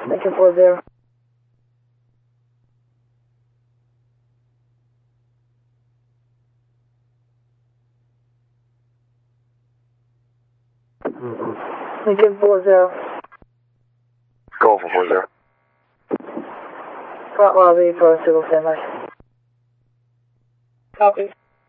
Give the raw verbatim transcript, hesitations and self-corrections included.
Lincoln four zero. Lincoln four zero. Go for four zero. Front lobby for single standby. Copy.